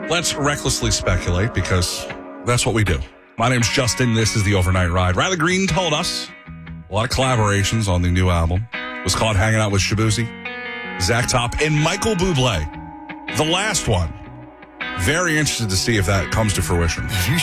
let's recklessly speculate because that's what we do. My name's Justin. This is the Overnight Ride. Riley Green told us a lot of collaborations on the new album. It was called Hanging Out with Shabuzi, Zach Top, and Michael Bublé. The last one. Very interested to see if that comes to fruition.